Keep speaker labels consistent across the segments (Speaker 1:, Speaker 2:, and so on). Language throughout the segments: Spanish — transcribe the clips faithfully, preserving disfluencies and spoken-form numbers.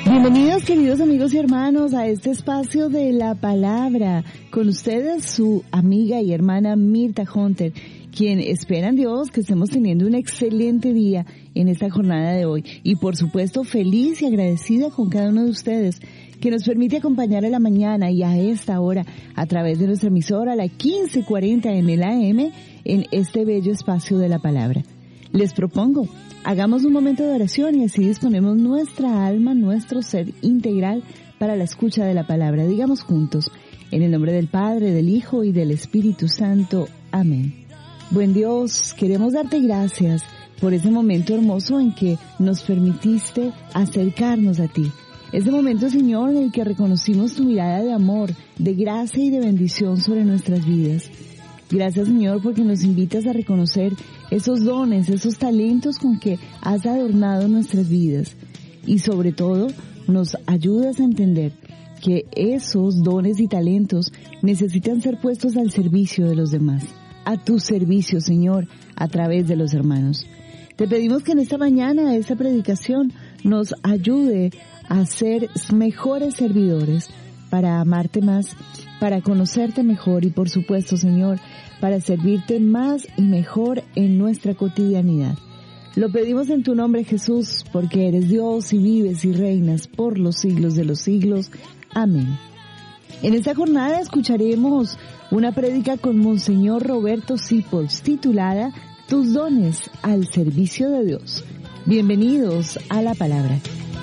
Speaker 1: Bienvenidos, queridos amigos y hermanos, a este espacio de la palabra. Con ustedes su amiga y hermana Mirta Hunter, quien espera en Dios que estemos teniendo un excelente día en esta jornada de hoy. Y por supuesto, feliz y agradecida con cada uno de ustedes que nos permite acompañar a la mañana y a esta hora a través de nuestra emisora, la quince cuarenta en el A M, en este bello espacio de la palabra. Les propongo, hagamos un momento de oración y así disponemos nuestra alma, nuestro ser integral para la escucha de la palabra. Digamos juntos, en el nombre del Padre, del Hijo y del Espíritu Santo. Amén. Buen Dios, queremos darte gracias por ese momento hermoso en que nos permitiste acercarnos a ti. Ese momento, Señor, en el que reconocimos tu mirada de amor, de gracia y de bendición sobre nuestras vidas. Gracias, Señor, porque nos invitas a reconocer esos dones, esos talentos con que has adornado nuestras vidas. Y sobre todo, nos ayudas a entender que esos dones y talentos necesitan ser puestos al servicio de los demás. A tu servicio, Señor, a través de los hermanos. Te pedimos que en esta mañana, esta predicación, nos ayude a ser mejores servidores, para amarte más, para conocerte mejor y, por supuesto, Señor, para servirte más y mejor en nuestra cotidianidad. Lo pedimos en tu nombre, Jesús, porque eres Dios y vives y reinas por los siglos de los siglos. Amén. En esta jornada escucharemos una prédica con Monseñor Roberto Sipols titulada Tus dones al servicio de Dios. Bienvenidos a la palabra.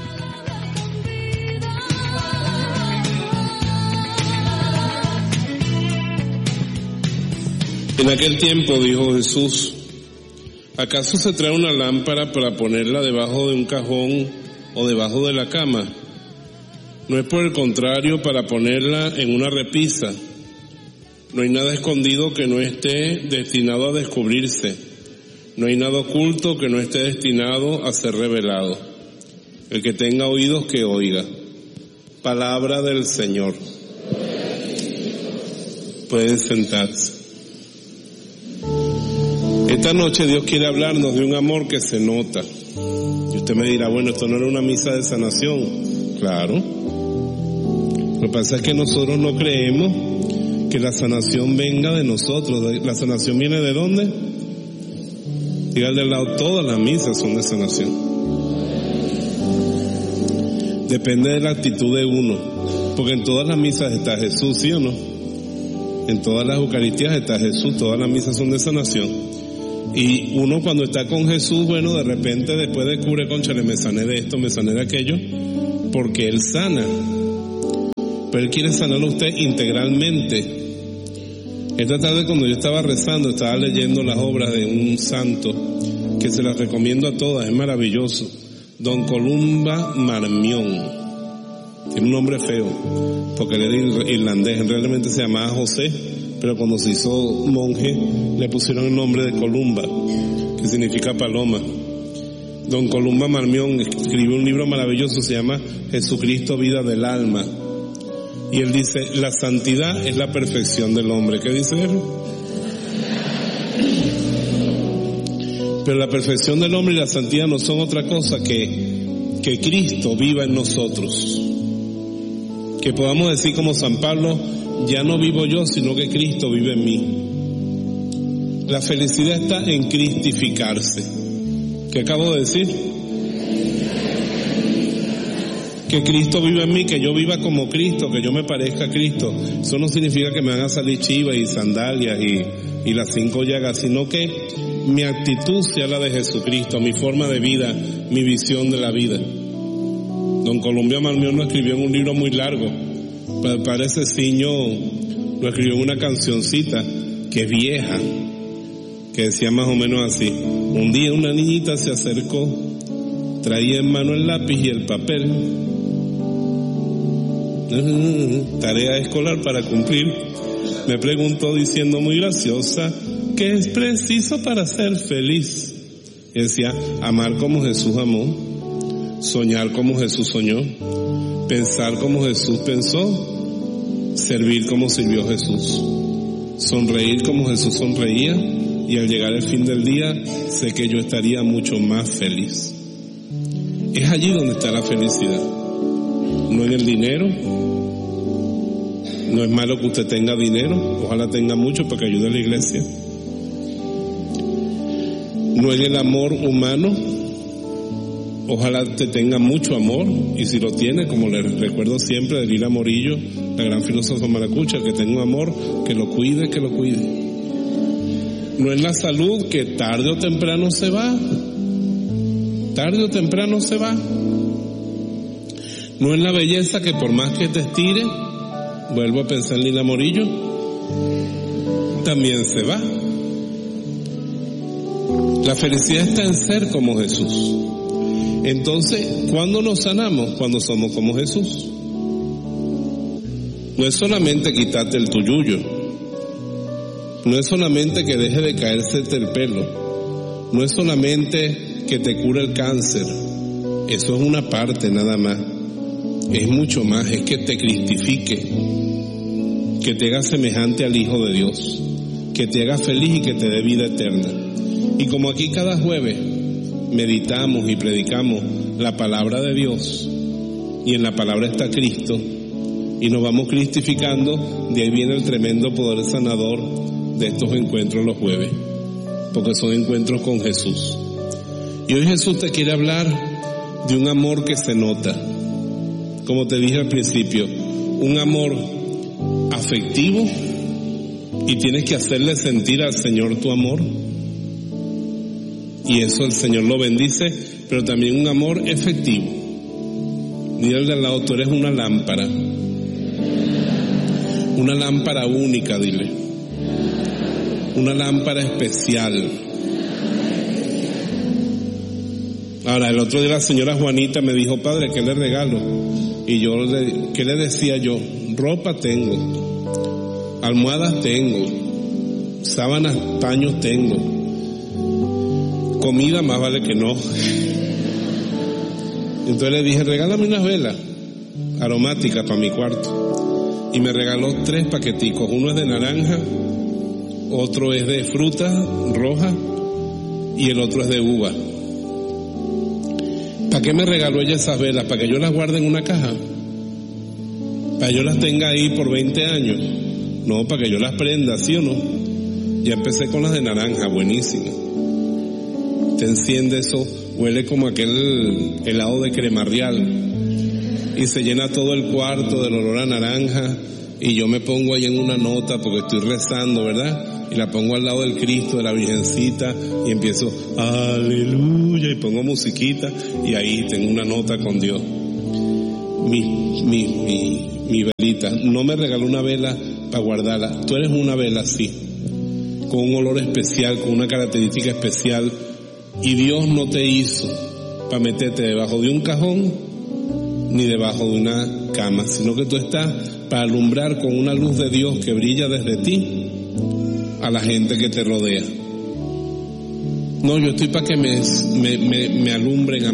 Speaker 2: En aquel tiempo dijo Jesús: ¿acaso se trae una lámpara para ponerla debajo de un cajón o debajo de la cama? No es por el contrario para ponerla en una repisa. No hay nada escondido que no esté destinado a descubrirse. No hay nada oculto que no esté destinado a ser revelado. El que tenga oídos que oiga. Palabra del Señor. Pueden sentarse. Esta noche Dios quiere hablarnos de un amor que se nota. Y usted me dirá, bueno, esto no era una misa de sanación. Claro. Lo que pasa es que nosotros no creemos que la sanación venga de nosotros. La sanación viene ¿de dónde? Dígale al lado, todas las misas son de sanación. Depende de la actitud de uno. Porque en todas las misas está Jesús, ¿sí o no? En todas las Eucaristías está Jesús, todas las misas son de sanación. Y uno cuando está con Jesús, bueno, de repente después descubre, cónchale, me sané de esto, me sané de aquello, porque Él sana. Pero Él quiere sanar a usted integralmente. Esta tarde cuando yo estaba rezando, estaba leyendo las obras de un santo, que se las recomiendo a todas, es maravilloso. Don Columba Marmión. Tiene un nombre feo, porque él era irlandés, realmente se llamaba José, pero cuando se hizo monje le pusieron el nombre de Columba, que significa paloma. Don Columba Marmión escribió un libro maravilloso, se llama Jesucristo, vida del alma. Y él dice, la santidad es la perfección del hombre. ¿Qué dice él? Pero la perfección del hombre y la santidad no son otra cosa que, que Cristo viva en nosotros. Que podamos decir como San Pablo, ya no vivo yo, sino que Cristo vive en mí. La felicidad está en cristificarse. ¿Qué acabo de decir? Que Cristo viva en mí, que yo viva como Cristo, que yo me parezca a Cristo. Eso no significa que me van a salir chivas y sandalias y, y las cinco llagas, sino que mi actitud sea la de Jesucristo, mi forma de vida, mi visión de la vida. Don Columba Marmión lo escribió en un libro muy largo. Parece ciño, lo escribió en una cancioncita que es vieja, que decía más o menos así. Un día una niñita se acercó, traía en mano el lápiz y el papel. Tarea escolar para cumplir. Me preguntó diciendo muy graciosa, ¿qué es preciso para ser feliz? Y decía, amar como Jesús amó, soñar como Jesús soñó, pensar como Jesús pensó, servir como sirvió Jesús, sonreír como Jesús sonreía, y al llegar el fin del día sé que yo estaría mucho más feliz. Es allí donde está la felicidad. no en el dinero. No es malo que usted tenga dinero, ojalá tenga mucho para que ayude a la iglesia. No en el amor humano, ojalá te tenga mucho amor, y si lo tiene, como le recuerdo siempre de Lila Morillo, la gran filósofa maracucha, que tenga un amor, que lo cuide, que lo cuide. No en la salud, que tarde o temprano se va, tarde o temprano se va. No en la belleza, que por más que te estire, vuelvo a pensar en Lila Morillo, también se va. La felicidad está en ser como Jesús. Entonces, ¿cuándo nos sanamos? Cuando somos como Jesús. No es solamente quitarte el tuyuyo, no es solamente que deje de caérsete el pelo, no es solamente que te cure el cáncer, eso es una parte nada más. Es mucho más, es que te cristifique, que te haga semejante al Hijo de Dios, que te haga feliz y que te dé vida eterna. Y como aquí cada jueves meditamos y predicamos la palabra de Dios, y en la palabra está Cristo, y nos vamos cristificando, de ahí viene el tremendo poder sanador de estos encuentros los jueves, porque son encuentros con Jesús. Y hoy Jesús te quiere hablar de un amor que se nota, como te dije al principio, un amor afectivo, y tienes que hacerle sentir al Señor tu amor, y eso el Señor lo bendice, pero también un amor efectivo. Mira al de al lado, tú eres una lámpara, una lámpara única, dile, una lámpara especial. Ahora, el otro día la señora Juanita me dijo, padre, ¿qué le regalo? Y yo, le, ¿qué le decía yo? Ropa tengo, almohadas tengo, sábanas, paños tengo, comida más vale que no. Entonces le dije, regálame unas velas aromáticas para mi cuarto. Y me regaló tres paqueticos, uno es de naranja, otro es de fruta roja y el otro es de uva. ¿Para qué me regaló ella esas velas? ¿Para que yo las guarde en una caja? ¿Para que yo las tenga ahí por veinte años? No, para que yo las prenda, ¿sí o no? Ya empecé con las de naranja, buenísimas. Te enciende eso, huele como aquel helado de crema real, y se llena todo el cuarto del olor a naranja, y yo me pongo ahí en una nota porque estoy rezando, ¿verdad? Y la pongo al lado del Cristo, de la Virgencita, y empiezo, aleluya, y pongo musiquita, y ahí tengo una nota con Dios. Mi, mi, mi, mi velita, no me regaló una vela para guardarla, tú eres una vela así, con un olor especial, con una característica especial, y Dios no te hizo para meterte debajo de un cajón, ni debajo de una cama, sino que tú estás para alumbrar con una luz de Dios que brilla desde ti a la gente que te rodea. No, yo estoy para que me, me, me, me alumbren a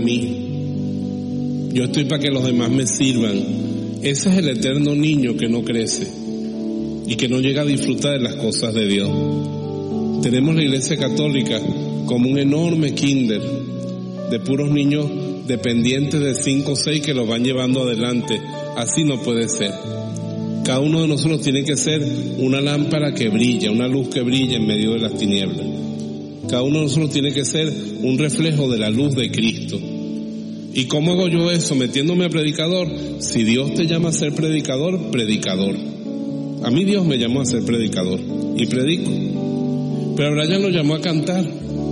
Speaker 2: mí. Yo estoy para que los demás me sirvan. Ese es el eterno niño que no crece y que no llega a disfrutar de las cosas de Dios. Tenemos la Iglesia Católica como un enorme kinder de puros niños dependientes de cinco o seis que los van llevando adelante. Así no puede ser. Cada uno de nosotros tiene que ser una lámpara que brilla, una luz que brilla en medio de las tinieblas. Cada uno de nosotros tiene que ser un reflejo de la luz de Cristo. ¿Y cómo hago yo eso? Metiéndome a predicador. Si Dios te llama a ser predicador, predicador. A mí Dios me llamó a ser predicador y predico. Pero a Brian lo llamó a cantar.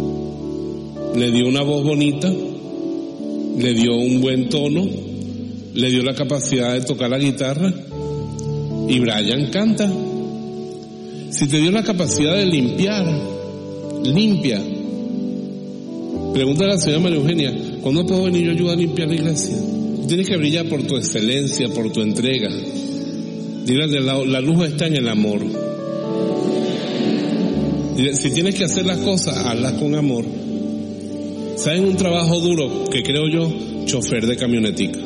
Speaker 2: Le dio una voz bonita, le dio un buen tono, le dio la capacidad de tocar la guitarra, y Brian canta. Si te dio la capacidad de limpiar, limpia. Pregúntale a la señora María Eugenia, ¿cuándo puedo venir yo a ayudar a limpiar la iglesia? Tienes que brillar por tu excelencia, por tu entrega. Dile de lado, la luz está en el amor. Dile, si tienes que hacer las cosas, hazlas con amor. ¿Saben un trabajo duro que creo yo? Chofer de camionetica.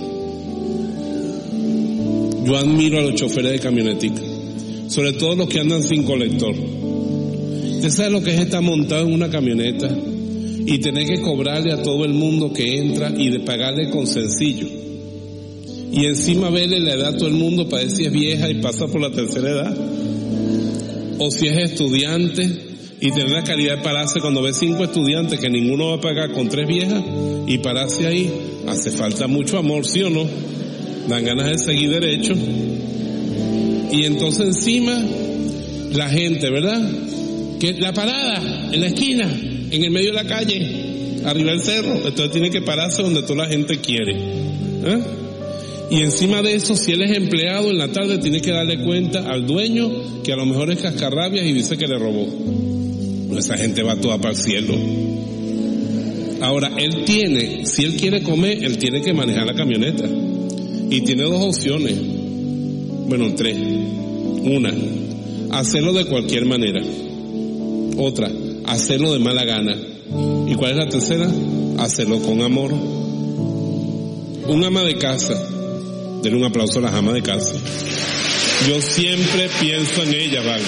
Speaker 2: Yo admiro a los choferes de camionetica, sobre todo los que andan sin colector. ¿Usted sabe lo que es estar montado en una camioneta y tener que cobrarle a todo el mundo que entra y de pagarle con sencillo? y encima verle la edad a todo el mundo para ver si es vieja y pasa por la tercera edad, o si es estudiante y tener la calidad de pararse cuando ve cinco estudiantes que ninguno va a pagar con tres viejas y pararse ahí. Hace falta mucho amor, ¿sí o no? Dan ganas de seguir derecho. Y entonces encima la gente, ¿verdad? Que la parada en la esquina, en el medio de la calle, arriba del cerro, entonces tiene que pararse donde toda la gente quiere. ¿Eh? Y encima de eso, si él es empleado en la tarde, tiene que darle cuenta al dueño, que a lo mejor es cascarrabias y dice que le robó. No, esa gente va toda para el cielo. Ahora, él tiene, si él quiere comer, él tiene que manejar la camioneta. Y tiene dos opciones. Bueno, tres. Una, hacerlo de cualquier manera. Otra, hacerlo de mala gana. ¿Y cuál es la tercera? Hacerlo con amor. Un ama de casa. Denle un aplauso a las amas de casa. Yo siempre pienso en ellas, ¿vale?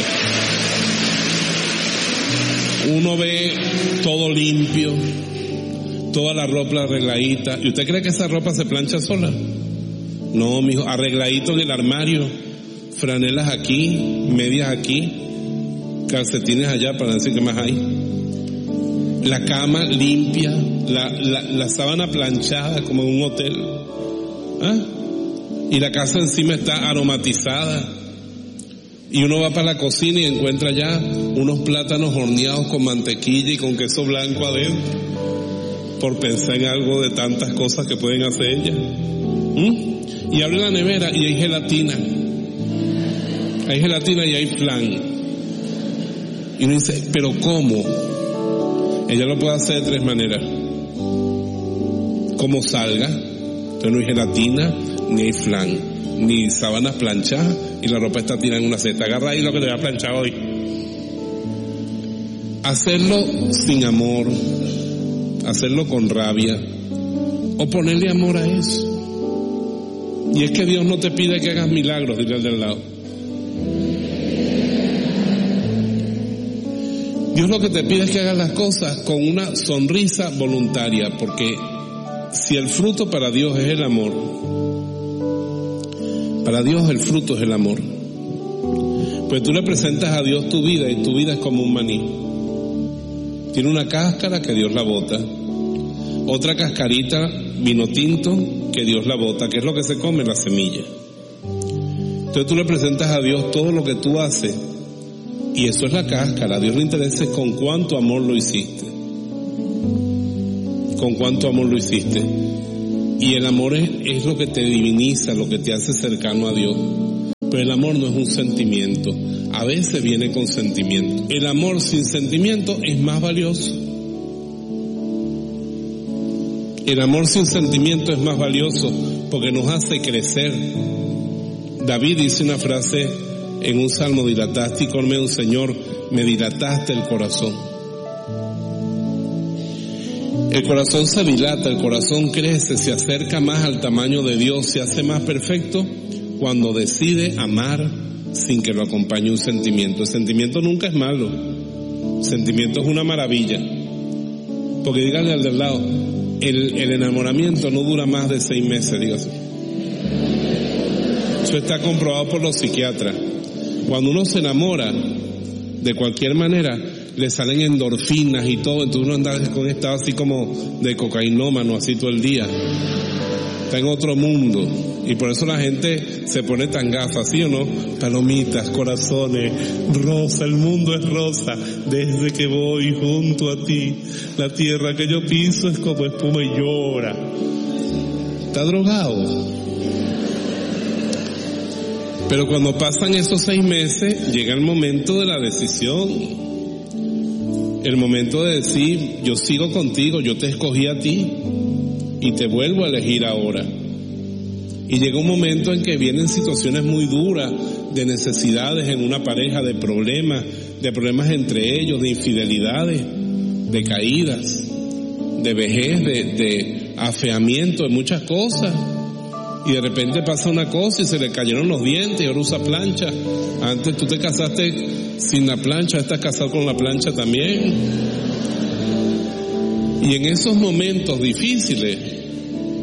Speaker 2: Uno ve todo limpio, toda la ropa arregladita. ¿Y usted cree que esa ropa se plancha sola? No, mijo, arregladito en el armario. Franelas aquí, medias aquí, calcetines allá, para decir que más hay. La cama limpia, la, la, la sábana planchada como en un hotel. ¿Ah? Y la casa encima está aromatizada. Y uno va para la cocina y encuentra ya unos plátanos horneados con mantequilla y con queso blanco adentro, por pensar en algo de tantas cosas que pueden hacer ellas. ¿Mm? Y abre la nevera y hay gelatina. Hay gelatina y hay flan. Y uno dice, ¿pero cómo? Ella lo puede hacer de tres maneras. Como salga, entonces no hay gelatina, ni hay flan, ni sábanas planchadas, y la ropa está tirada en una cesta. Agarra ahí lo que te voy a planchar hoy. Hacerlo sin amor, hacerlo con rabia, o ponerle amor a eso. Y es que Dios no te pide que hagas milagros, dile al del lado. Dios lo que te pide es que hagas las cosas con una sonrisa voluntaria, porque si el fruto para Dios es el amor, para Dios el fruto es el amor. Pues tú le presentas a Dios tu vida y tu vida es como un maní. Tiene una cáscara que Dios la bota, otra cascarita vino tinto que Dios la bota, que es lo que se come, la semilla. Entonces tú le presentas a Dios todo lo que tú haces y eso es la cáscara. A Dios le interesa con cuánto amor lo hiciste, con cuánto amor lo hiciste. Y el amor es, es lo que te diviniza, lo que te hace cercano a Dios. Pero el amor no es un sentimiento, a veces viene con sentimiento. El amor sin sentimiento es más valioso. El amor sin sentimiento es más valioso porque nos hace crecer. David dice una frase en un salmo: dilataste y colmé un Señor, me dilataste el corazón. El corazón se dilata, el corazón crece, se acerca más al tamaño de Dios, se hace más perfecto cuando decide amar sin que lo acompañe un sentimiento. El sentimiento nunca es malo, el sentimiento es una maravilla. Porque díganle al del lado, el, el enamoramiento no dura más de seis meses, dígase. Eso está comprobado por los psiquiatras. Cuando uno se enamora, de cualquier manera, le salen endorfinas y todo, entonces uno anda con estado así como de cocainómano, así todo el día. Está en otro mundo. Y por eso la gente se pone tan gafa, ¿sí o no? Palomitas, corazones, rosa, el mundo es rosa. Desde que voy junto a ti, la tierra que yo piso es como espuma y llora. Está drogado. Pero cuando pasan esos seis meses, llega el momento de la decisión. El momento de decir, yo sigo contigo, yo te escogí a ti y te vuelvo a elegir ahora. Y llega un momento en que vienen situaciones muy duras, de necesidades en una pareja, de problemas, de problemas entre ellos, de infidelidades, de caídas, de vejez, de, de afeamiento, de muchas cosas. Y de repente pasa una cosa y se le cayeron los dientes y ahora usa plancha. Antes tú te casaste sin la plancha, estás casado con la plancha también. Y en esos momentos difíciles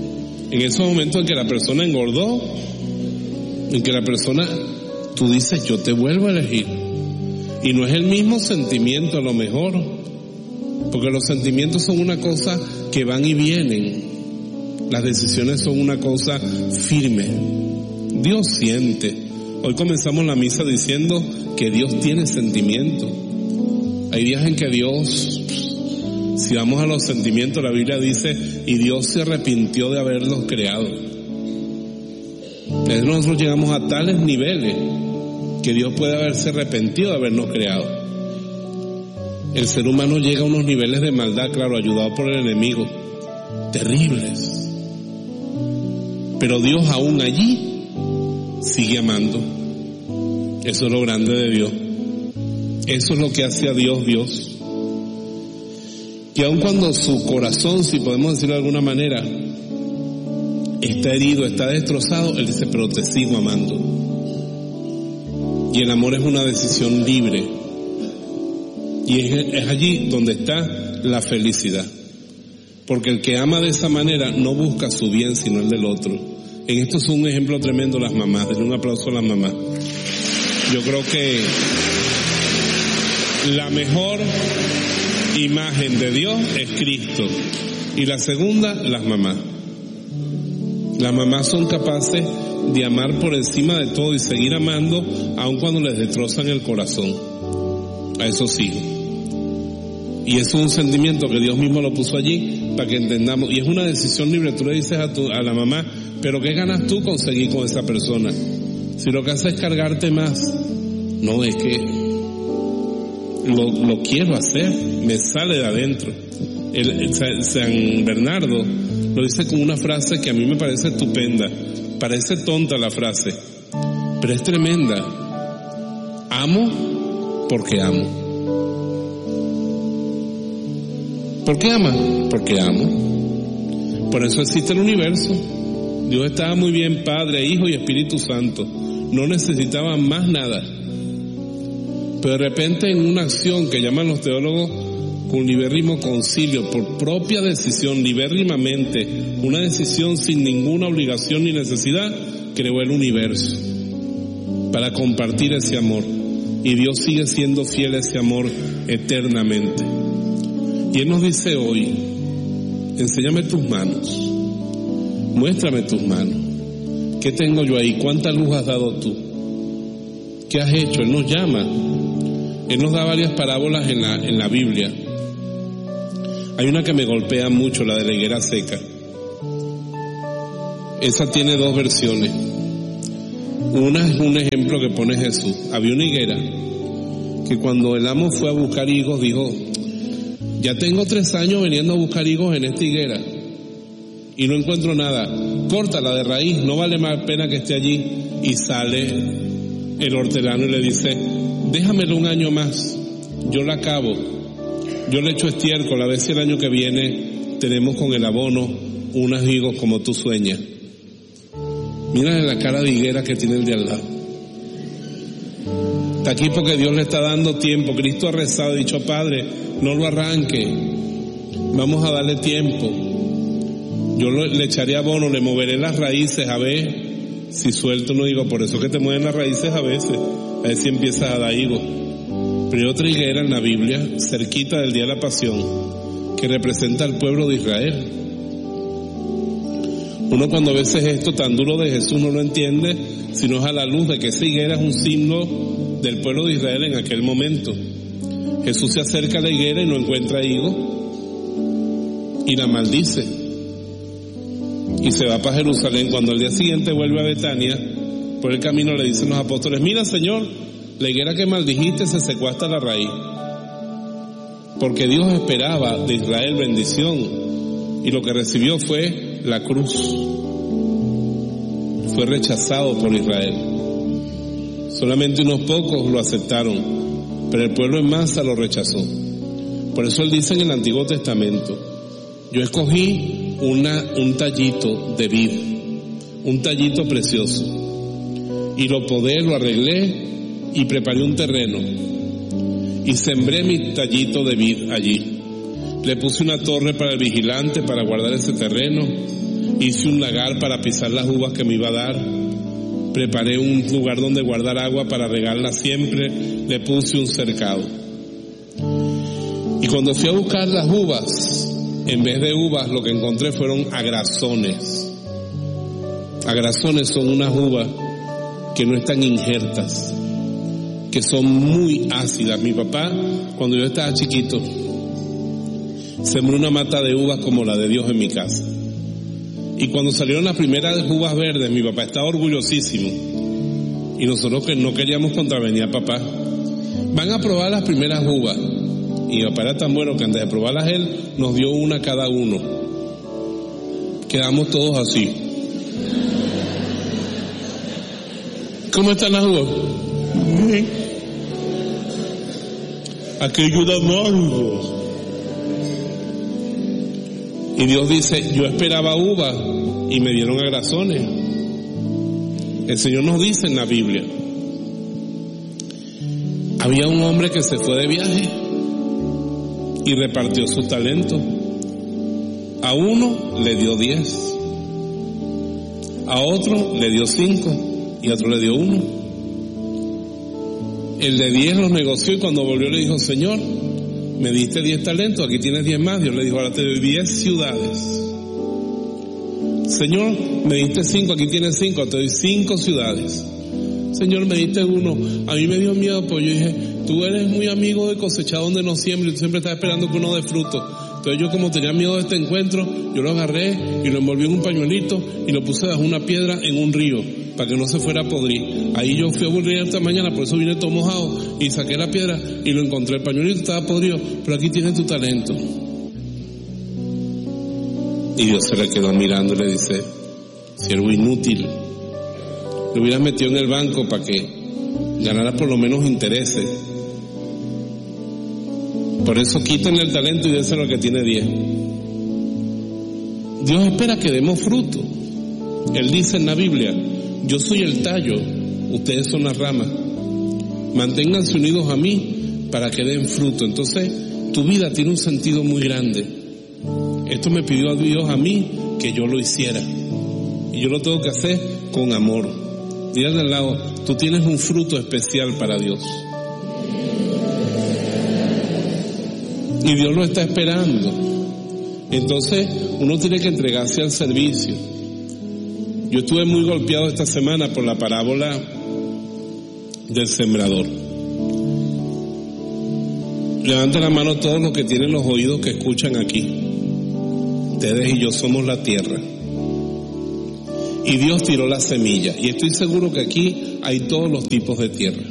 Speaker 2: En esos momentos en que la persona engordó, en que la persona, tú dices, yo te vuelvo a elegir. Y no es el mismo sentimiento a lo mejor, porque los sentimientos son una cosa que van y vienen. Las decisiones son una cosa firme. Dios siente. Hoy comenzamos la misa diciendo que Dios tiene sentimiento. Hay días en que Dios, si vamos a los sentimientos, la Biblia dice, y Dios se arrepintió de haberlos creado. Entonces nosotros llegamos a tales niveles que Dios puede haberse arrepentido de habernos creado. El ser humano llega a unos niveles de maldad, claro, ayudado por el enemigo, terribles. Pero Dios aún allí sigue amando. Eso es lo grande de Dios. Eso es lo que hace a Dios Dios. Que aun cuando su corazón, si podemos decirlo de alguna manera, está herido, está destrozado, Él dice, pero te sigo amando. Y el amor es una decisión libre. Y es, es allí donde está la felicidad. Porque el que ama de esa manera no busca su bien sino el del otro. En esto es un ejemplo tremendo las mamás. Denle un aplauso a las mamás. Yo creo que la mejor imagen de Dios es Cristo. Y la segunda, las mamás. Las mamás son capaces de amar por encima de todo y seguir amando aun cuando les destrozan el corazón a esos hijos. Y eso es un sentimiento que Dios mismo lo puso allí para que entendamos. Y es una decisión libre. Tú le dices a, tu, a la mamá, pero ¿qué ganas tú conseguir con esa persona? Si lo que hace es cargarte más. No, es que lo, lo quiero hacer, me sale de adentro. El, el San Bernardo lo dice con una frase que a mí me parece estupenda. Parece tonta la frase, pero es tremenda. Amo porque amo. ¿Por qué ama? Porque amo. Por eso existe el universo. Dios estaba muy bien, Padre, Hijo y Espíritu Santo. No necesitaba más nada. Pero de repente en una acción que llaman los teólogos con libérrimo concilio, por propia decisión, libérrimamente, una decisión sin ninguna obligación ni necesidad, creó el universo para compartir ese amor. Y Dios sigue siendo fiel a ese amor eternamente. Y Él nos dice hoy, enséñame tus manos, muéstrame tus manos. ¿Qué tengo yo ahí? ¿Cuánta luz has dado tú? ¿Qué has hecho? Él nos llama. Él nos da varias parábolas en la, en la Biblia. Hay una que me golpea mucho, la de la higuera seca. Esa tiene dos versiones. Una es un ejemplo que pone Jesús. Había una higuera que cuando el amo fue a buscar higos dijo, ya tengo tres años veniendo a buscar higos en esta higuera y no encuentro nada. Córtala de raíz, no vale más pena que esté allí. Y sale el hortelano y le dice, déjamelo un año más, yo la acabo, yo le echo estiércol, a ver si el año que viene tenemos con el abono unos higos como tú sueñas. Mira la cara de higuera que tiene el de al lado. Está aquí porque Dios le está dando tiempo. Cristo ha rezado y dicho, Padre, no lo arranque, vamos a darle tiempo. Yo lo, le echaré abono, le moveré las raíces a ver si suelto no higo. Por eso que te mueven las raíces a veces, a ver si empiezas a dar higo. Pero hay otra higuera en la Biblia, cerquita del día de la pasión, que representa al pueblo de Israel. Uno cuando a veces esto tan duro de Jesús no lo entiende, sino es a la luz de que esa higuera es un símbolo del pueblo de Israel en aquel momento. Jesús se acerca a la higuera y no encuentra higo y la maldice y se va para Jerusalén. Cuando al día siguiente vuelve a Betania, por el camino le dicen los apóstoles, mira Señor, la higuera que maldijiste se secó hasta la raíz, porque Dios esperaba de Israel bendición y lo que recibió fue la cruz. Fue rechazado por Israel. Solamente unos pocos lo aceptaron, pero el pueblo en masa lo rechazó. Por eso Él dice en el Antiguo Testamento, yo escogí una, un tallito de vid, un tallito precioso, y lo podé, lo arreglé y preparé un terreno y sembré mi tallito de vid allí. Le puse una torre para el vigilante para guardar ese terreno hice un lagar para pisar las uvas que me iba a dar, preparé un lugar donde guardar agua para regarla siempre, le puse un cercado. Y cuando fui a buscar las uvas, en vez de uvas lo que encontré fueron agrazones. Agrazones son unas uvas que no están injertas, que son muy ácidas. Mi papá, cuando yo estaba chiquito, sembró una mata de uvas como la de Dios en mi casa. Y cuando salieron las primeras uvas verdes, mi papá estaba orgullosísimo. Y nosotros que no queríamos contravenir a papá. Van a probar las primeras uvas. Y mi papá era tan bueno que antes de probarlas él, nos dio una a cada uno. Quedamos todos así. ¿Cómo están las uvas? Aquello da amargo. Y Dios dice, yo esperaba uvas y me dieron agrazones. El Señor nos dice en la Biblia, había un hombre que se fue de viaje y repartió sus talentos. A uno le dio diez, a otro le dio cinco y a otro le dio uno. El de diez los negoció y cuando volvió le dijo, Señor, me diste diez talentos, aquí tienes diez más. Dios le dijo, ahora te doy diez ciudades. Señor, me diste cinco, aquí tienes cinco, te doy cinco ciudades. Señor, me diste uno. A mí me dio miedo, pues yo dije, tú eres muy amigo de cosechar donde no siembra y tú siempre estás esperando que uno dé fruto. Entonces yo, como tenía miedo de este encuentro, yo lo agarré y lo envolví en un pañuelito y lo puse bajo una piedra en un río para que no se fuera a podrir. Ahí yo fui a aburrir esta mañana, por eso vine todo mojado y saqué la piedra y lo encontré. El pañuelito estaba podrido, pero aquí tienes tu talento. Y Dios se le quedó mirando y le dice, siervo inútil, lo hubieras metido en el banco para que ganara por lo menos intereses. Por eso quítenle el talento y déselo al que tiene diez. Dios espera que demos fruto. Él dice en la Biblia, yo soy el tallo, ustedes son las ramas. Manténganse unidos a mí para que den fruto. Entonces, tu vida tiene un sentido muy grande. Esto me pidió a Dios a mí que yo lo hiciera. Y yo lo tengo que hacer con amor. Dígale al lado, tú tienes un fruto especial para Dios. Y Dios lo está esperando. Entonces, uno tiene que entregarse al servicio. Yo estuve muy golpeado esta semana por la parábola del sembrador. Levanten la mano todos los que tienen los oídos que escuchan aquí. Ustedes y yo somos la tierra. Y Dios tiró la semilla. Y estoy seguro que aquí hay todos los tipos de tierra.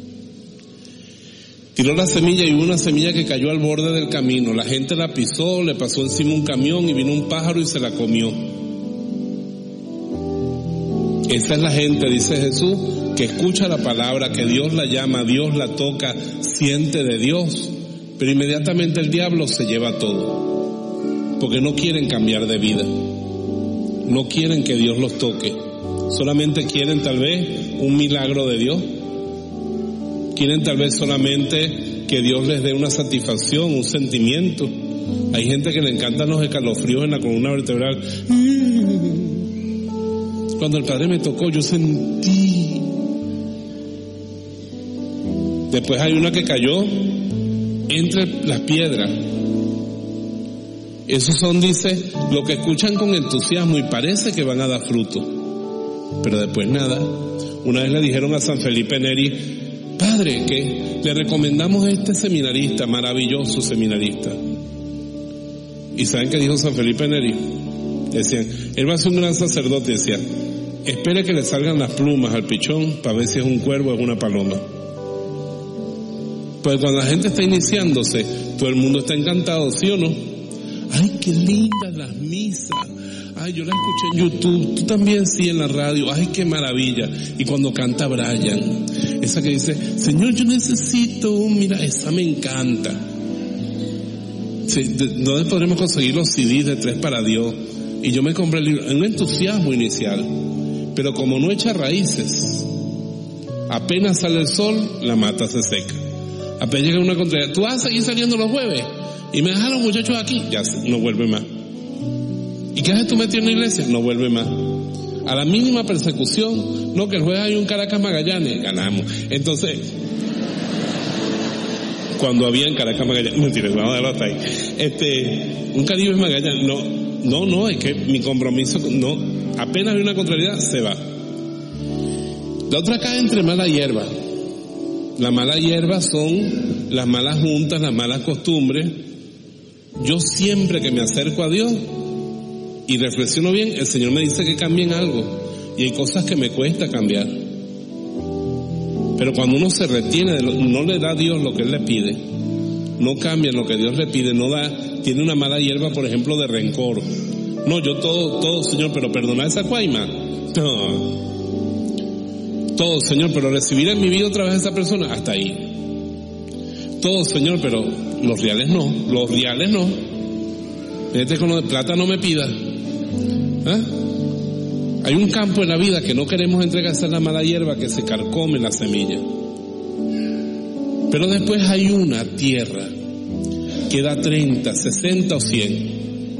Speaker 2: Tiró la semilla y hubo una semilla que cayó al borde del camino. La gente la pisó, le pasó encima un camión y vino un pájaro y se la comió. Esa es la gente, dice Jesús, que escucha la palabra, que Dios la llama, Dios la toca, siente de Dios, pero inmediatamente el diablo se lleva todo, porque no quieren cambiar de vida, no quieren que Dios los toque, solamente quieren tal vez un milagro de Dios, quieren tal vez solamente que Dios les dé una satisfacción, un sentimiento. Hay gente que le encantan los escalofríos en la columna vertebral. Cuando el Padre me tocó, yo sentí. Después hay una que cayó entre las piedras. Esos son, dice, lo que escuchan con entusiasmo y parece que van a dar fruto. Pero después nada. Una vez le dijeron a San Felipe Neri, Padre, que le recomendamos a este seminarista, maravilloso seminarista. ¿Y saben qué dijo San Felipe Neri? Decían, él va a ser un gran sacerdote. Decía, espere que le salgan las plumas al pichón para ver si es un cuervo o es una paloma. Pues cuando la gente está iniciándose, todo el mundo está encantado, ¿sí o no? Ay, qué lindas las misas. Ay, yo la escuché en YouTube. Tú también, sí, en la radio. Ay, qué maravilla. Y cuando canta Brian, esa que dice, Señor, yo necesito, mira, esa me encanta. Sí, ¿dónde podremos conseguir los C Ds de Tres para Dios? Y yo me compré el libro, en un entusiasmo inicial, pero como no echa raíces, apenas sale el sol, la mata se seca. Apenas llega una contraria, tú vas a seguir saliendo los jueves y me dejan los muchachos aquí, ya no vuelve más. ¿Y qué haces tú metido en la iglesia? No vuelve más. A la mínima persecución, no, que el jueves hay un Caracas Magallanes, ganamos. Entonces, cuando había en Caracas Magallanes, mentira, vamos a dejarlo hasta ahí. Este, un Caribe Magallanes, no, no, no, es que mi compromiso, no, apenas hay una contrariedad, se va. La otra cae entre mala hierba. La mala hierba son las malas juntas, las malas costumbres. Yo siempre que me acerco a Dios y reflexiono bien, el Señor me dice que cambien algo. Y hay cosas que me cuesta cambiar. Pero cuando uno se retiene, de lo, no le da a Dios lo que Él le pide, no cambia lo que Dios le pide, no da, tiene una mala hierba, por ejemplo, de rencor. No, yo todo, todo, Señor, pero perdonar esa cuaima. No. Todo, Señor, pero recibir en mi vida otra vez a esa persona, hasta ahí. Todo, Señor, pero los reales no, los reales no. Vete con lo de plata, no me pida. ¿Ah? Hay un campo en la vida que no queremos entregar, esa es la mala hierba que se carcome la semilla. Pero después hay una tierra que da treinta, sesenta o cien.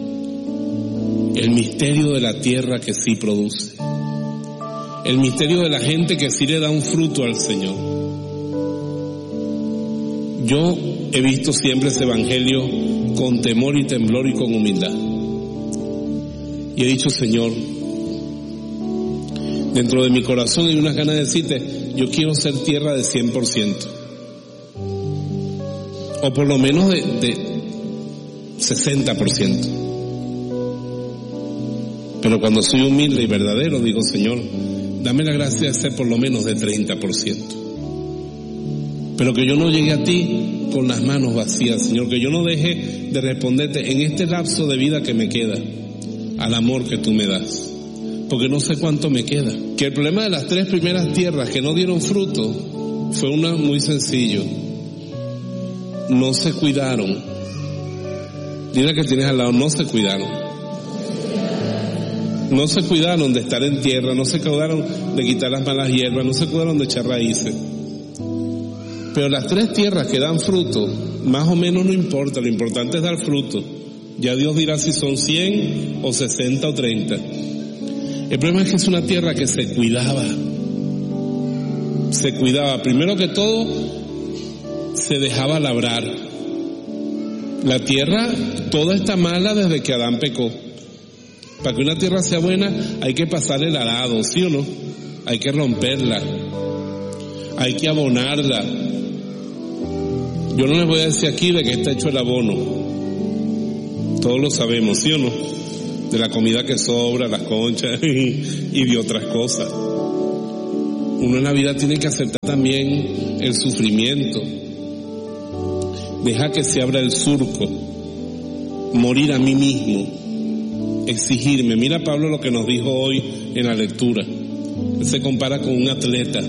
Speaker 2: El misterio de la tierra que sí produce. El misterio de la gente que sí le da un fruto al Señor. Yo he visto siempre ese evangelio con temor y temblor y con humildad. Y he dicho, Señor, dentro de mi corazón hay unas ganas de decirte, yo quiero ser tierra de cien por ciento. O por lo menos de, de sesenta por ciento. Pero cuando soy humilde y verdadero, digo, Señor, dame la gracia de ser por lo menos de treinta por ciento. Pero que yo no llegue a ti con las manos vacías, Señor, que yo no deje de responderte en este lapso de vida que me queda al amor que tú me das, porque no sé cuánto me queda. Que el problema de las tres primeras tierras que no dieron fruto fue una muy sencillo: no se cuidaron. Dile que tienes al lado, no se cuidaron. No se cuidaron de estar en tierra, no se cuidaron de quitar las malas hierbas, no se cuidaron de echar raíces. Pero las tres tierras que dan fruto, más o menos no importa, lo importante es dar fruto. Ya Dios dirá si son cien o sesenta o treinta. El problema es que es una tierra que se cuidaba. Se cuidaba. Primero que todo, se dejaba labrar. La tierra toda está mala desde que Adán pecó. Para que una tierra sea buena hay que pasar el arado, ¿sí o no? Hay que romperla, hay que abonarla. Yo no les voy a decir aquí de qué está hecho el abono, todos lo sabemos, ¿sí o no? De la comida que sobra, las conchas y, y de otras cosas. Uno en la vida tiene que aceptar también el sufrimiento. Deja que se abra el surco, morir a mí mismo, exigirme. Mira Pablo lo que nos dijo hoy en la lectura. Él se compara con un atleta.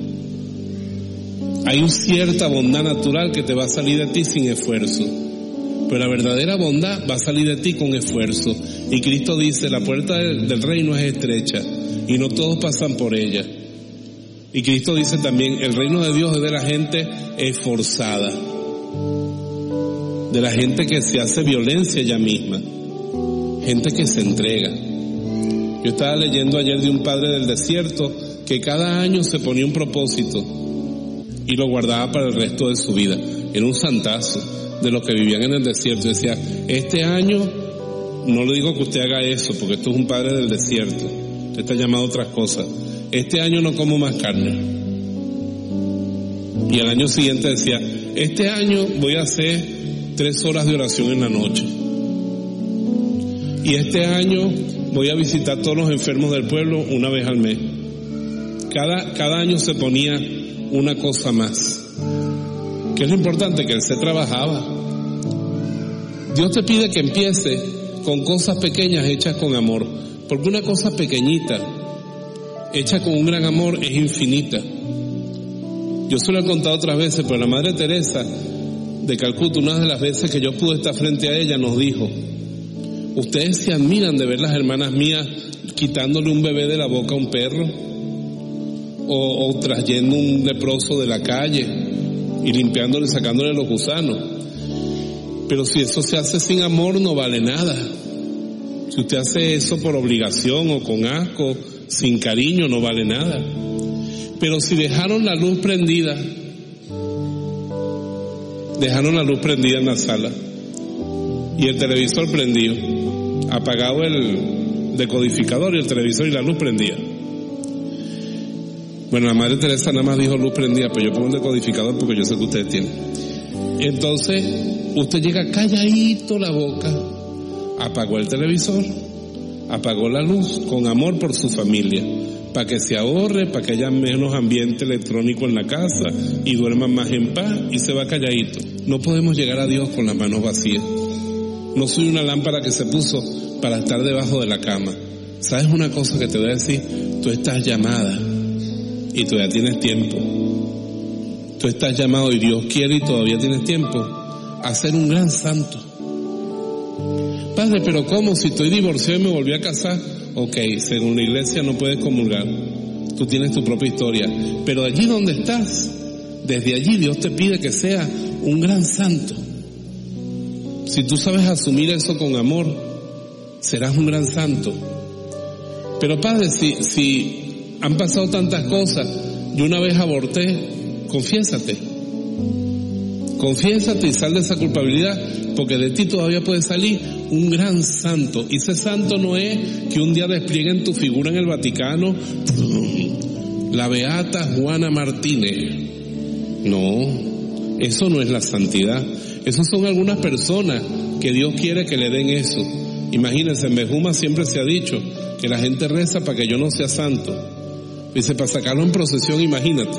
Speaker 2: Hay una cierta bondad natural que te va a salir de ti sin esfuerzo, pero la verdadera bondad va a salir de ti con esfuerzo. Y Cristo dice, la puerta del, del reino es estrecha y no todos pasan por ella. Y Cristo dice también, el reino de Dios es de la gente esforzada, de la gente que se hace violencia ella misma, gente que se entrega. Yo estaba leyendo ayer de un padre del desierto que cada año se ponía un propósito y lo guardaba para el resto de su vida. Era un santazo de los que vivían en el desierto. Decía, este año, no le digo que usted haga eso, porque esto es un padre del desierto, usted está llamado a otras cosas. Este año no como más carne. Y al año siguiente decía, este año voy a hacer tres horas de oración en la noche. Y este año voy a visitar a todos los enfermos del pueblo una vez al mes. Cada, cada año se ponía una cosa más. ¿Qué es lo importante? Que él se trabajaba. Dios te pide que empiece con cosas pequeñas hechas con amor, porque una cosa pequeñita hecha con un gran amor es infinita. Yo se lo he contado otras veces, pero la Madre Teresa de Calcuta, una de las veces que yo pude estar frente a ella, nos dijo, ustedes se admiran de ver las hermanas mías quitándole un bebé de la boca a un perro, o, o trayendo un leproso de la calle y limpiándole, sacándole los gusanos. Pero si eso se hace sin amor, no vale nada. Si usted hace eso por obligación o con asco, sin cariño, no vale nada. Pero si dejaron la luz prendida, dejaron la luz prendida en la sala y el televisor prendido, apagado el decodificador y el televisor y la luz prendida. Bueno, la Madre Teresa nada más dijo luz prendida, pero yo pongo un decodificador porque yo sé que ustedes tienen. Entonces, usted llega calladito la boca, apagó el televisor, apagó la luz, con amor por su familia, para que se ahorre, para que haya menos ambiente electrónico en la casa y duerman más en paz, y se va calladito. No podemos llegar a Dios con las manos vacías. No soy una lámpara que se puso para estar debajo de la cama. ¿Sabes una cosa que te voy a decir? Tú estás llamada y todavía tienes tiempo. Tú estás llamado y Dios quiere y todavía tienes tiempo a ser un gran santo. Padre, pero ¿cómo? Si estoy divorciado y me volví a casar. Ok, según la iglesia no puedes comulgar. Tú tienes tu propia historia. Pero allí donde estás, desde allí Dios te pide que sea un gran santo. Si tú sabes asumir eso con amor, serás un gran santo. Pero Padre, si, si han pasado tantas cosas, yo una vez aborté, confiésate. Confiésate y sal de esa culpabilidad, porque de ti todavía puede salir un gran santo. Y ese santo no es que un día desplieguen tu figura en el Vaticano, la beata Juana Martínez. No, eso no es la santidad. Esos son algunas personas que Dios quiere que le den eso. Imagínense, en Bejuma siempre se ha dicho que la gente reza para que yo no sea santo. Dice, para sacarlo en procesión, imagínate.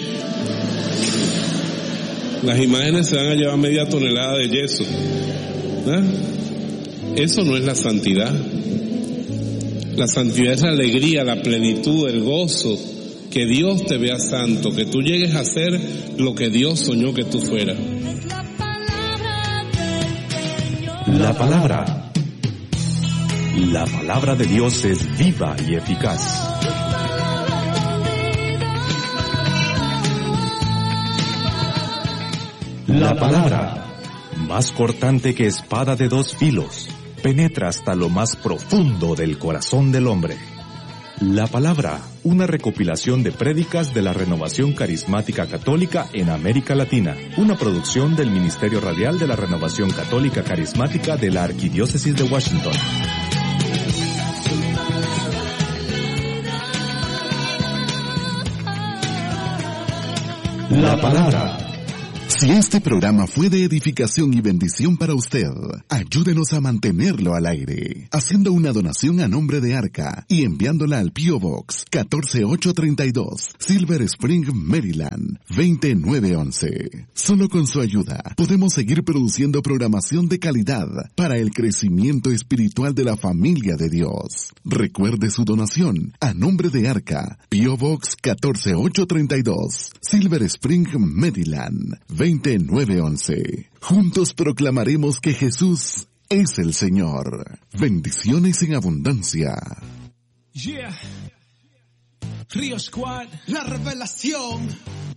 Speaker 2: Las imágenes se van a llevar media tonelada de yeso. ¿Ah? Eso no es la santidad. La santidad es la alegría, la plenitud, el gozo, que Dios te vea santo, que tú llegues a ser lo que Dios soñó que tú fueras.
Speaker 3: La palabra. La palabra de Dios es viva y eficaz. La palabra, más cortante que espada de dos filos, penetra hasta lo más profundo del corazón del hombre. La palabra, una recopilación de prédicas de la Renovación Carismática Católica en América Latina, una producción del Ministerio Radial de la Renovación Católica Carismática de la Arquidiócesis de Washington. La palabra.
Speaker 4: Si este programa fue de edificación y bendición para usted, ayúdenos a mantenerlo al aire, haciendo una donación a nombre de Arca y enviándola al P O Box catorce ocho treinta y dos, Silver Spring, Maryland, veinte nueve once. Solo con su ayuda podemos seguir produciendo programación de calidad para el crecimiento espiritual de la familia de Dios. Recuerde su donación a nombre de Arca, P O Box catorce ocho treinta y dos, Silver Spring, Maryland, veinte nueve once. Juntos proclamaremos que Jesús es el Señor. Bendiciones en abundancia.
Speaker 5: Yeah. Río Squad, la revelación.